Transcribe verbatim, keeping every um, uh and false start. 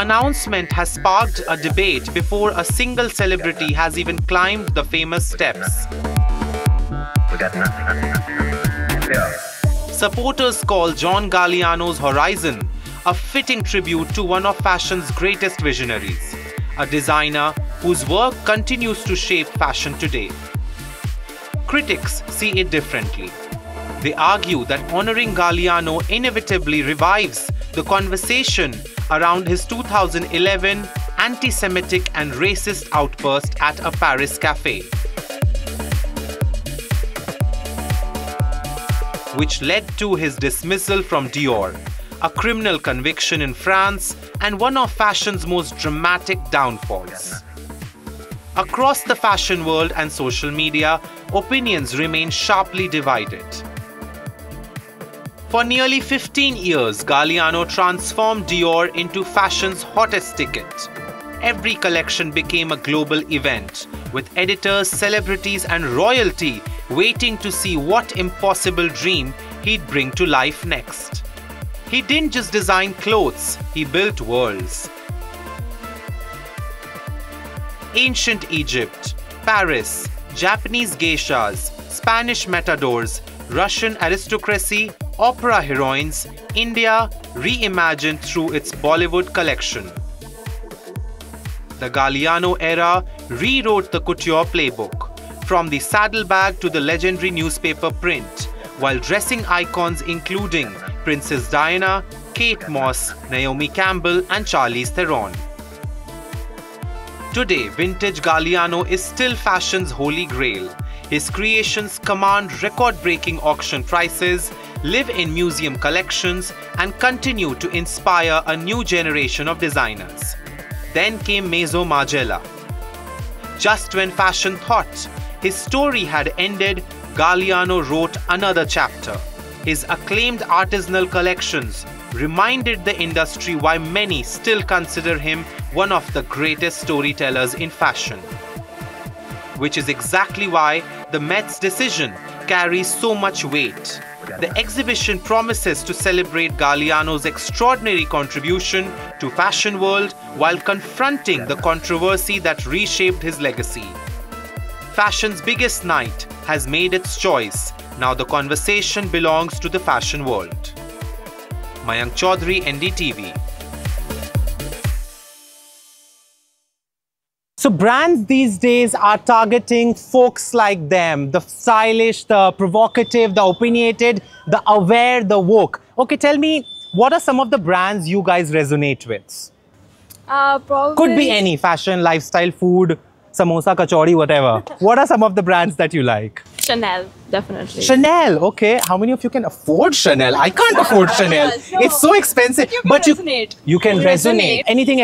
announcement has sparked a debate before a single celebrity has even climbed the famous steps. We got nothing. Yeah. Supporters call John Galliano's Horizon a fitting tribute to one of fashion's greatest visionaries, a designer whose work continues to shape fashion today. Critics see it differently. They argue that honoring Galliano inevitably revives the conversation around his two thousand eleven anti-Semitic and racist outburst at a Paris cafe, which led to his dismissal from Dior, a criminal conviction in France and one of fashion's most dramatic downfalls. Across the fashion world and social media, opinions remain sharply divided. For nearly fifteen years, Galliano transformed Dior into fashion's hottest ticket. Every collection became a global event, with editors, celebrities, and royalty waiting to see what impossible dream he'd bring to life next. He didn't just design clothes, he built worlds. Ancient Egypt, Paris, Japanese geishas, Spanish matadors, Russian aristocracy, opera heroines, India reimagined through its Bollywood collection. The Galliano era rewrote the couture playbook, from the saddlebag to the legendary newspaper print, while dressing icons including Princess Diana, Kate Moss, Naomi Campbell, and Charlize Theron. Today, vintage Galliano is still fashion's holy grail. His creations command record-breaking auction prices, live in museum collections, and continue to inspire a new generation of designers. Then came Maison Margiela. Just when fashion thought his story had ended, Galliano wrote another chapter. His acclaimed artisanal collections reminded the industry why many still consider him one of the greatest storytellers in fashion. Which is exactly why the Met's decision carries so much weight. The exhibition promises to celebrate Galliano's extraordinary contribution to fashion world while confronting the controversy that reshaped his legacy. Fashion's biggest night has made its choice. Now the conversation belongs to the fashion world. Mayank Chaudhary, N D T V. So brands these days are targeting folks like them, the stylish, the provocative, the opinionated, the aware, the woke. Okay, tell me, what are some of the brands you guys resonate with? Uh, probably... Could be any, fashion, lifestyle, food, samosa, kachori, whatever. What are some of the brands that you like? Chanel, definitely. Chanel, okay. How many of you can afford Chanel? I can't afford Chanel. No. It's so expensive. But you can but resonate. You, you can You resonate. resonate. Anything